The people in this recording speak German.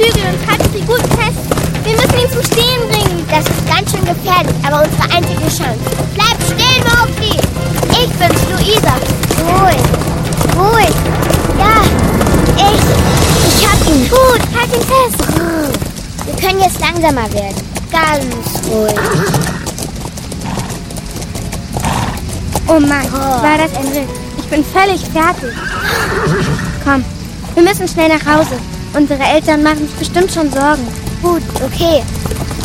Zügel und halte sie gut fest. Wir müssen ihn zum Stehen bringen. Das ist ganz schön gefährlich, aber unsere einzige Chance. Bleib stehen, Mowgli. Ich bin's, Luisa. Ruhig. Ruhig. Ja, ich hab ihn. Gut, halt ihn fest. Wir können jetzt langsamer werden. Ganz ruhig. Oh Mann, war das ein Ritt. Ich bin völlig fertig. Komm, wir müssen schnell nach Hause. Unsere Eltern machen sich bestimmt schon Sorgen. Gut, okay.